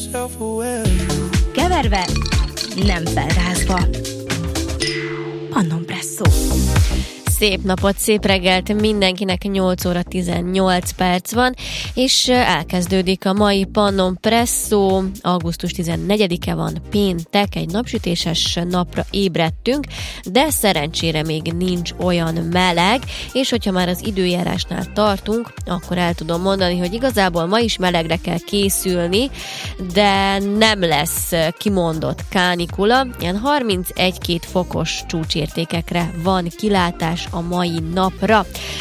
Keverve, nem felrázva. Pannon Presszó. Szép napot, szép reggelt mindenkinek, 8 óra 18 perc van, és elkezdődik a mai Pannon Presszó. Augusztus 14-e van, péntek, egy napsütéses napra ébredtünk, de szerencsére még nincs olyan meleg, és hogyha már az időjárásnál tartunk, akkor el tudom mondani, hogy igazából ma is melegre kell készülni, de nem lesz kimondott kánikula, ilyen 31-2 fokos csúcsértékekre van kilátás a mai napra.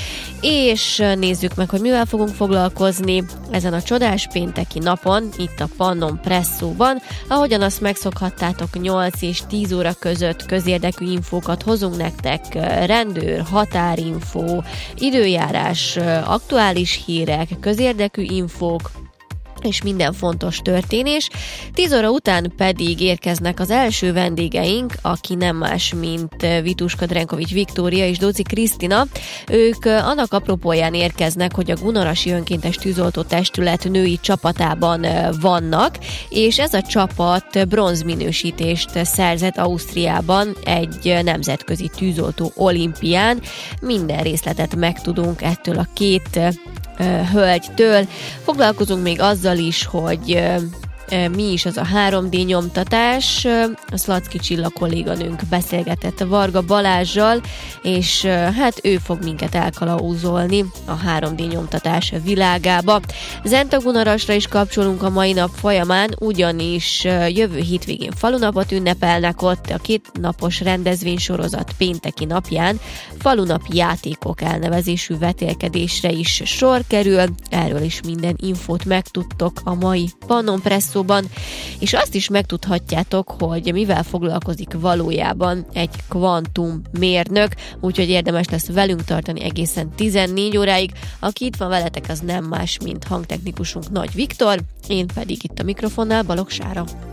És nézzük meg, hogy mivel fogunk foglalkozni ezen a csodás pénteki napon, itt a Pannon Presszóban. Ahogyan azt megszokhattátok, 8 és 10 óra között közérdekű infókat hozunk nektek, rendőr, határinfó, időjárás, aktuális hírek, közérdekű infók, és minden fontos történés. 10 óra után pedig érkeznek az első vendégeink, aki nem más, mint Vituska Drenkovics Viktória és Doci Krisztina. Ők annak apropóján érkeznek, hogy a Gunarasi Önkéntes Tűzoltó Testület női csapatában vannak, és ez a csapat bronzminősítést szerzett Ausztriában egy nemzetközi tűzoltó olimpián. Minden részletet megtudunk ettől a két hölgytől. Foglalkozunk még azzal is, hogy mi is az a 3D nyomtatás. A Szlacki Csilla kolléganőnk beszélgetett Varga Balázssal, és hát ő fog minket elkalauzolni a 3D nyomtatás világába. Zentagunarasra is kapcsolunk a mai nap folyamán, ugyanis jövő hétvégén falunapot ünnepelnek ott, a 2 napos rendezvénysorozat pénteki napján falunapi játékok elnevezésű vetélkedésre is sor kerül. Erről is minden infót megtudtok a mai Pannon Presszóban, és azt is megtudhatjátok, hogy mivel foglalkozik valójában egy kvantummérnök, úgyhogy érdemes lesz velünk tartani egészen 14 óráig. Aki itt van veletek, az nem más, mint hangtechnikusunk Nagy Viktor, én pedig itt a mikrofonnál Balogh Sára.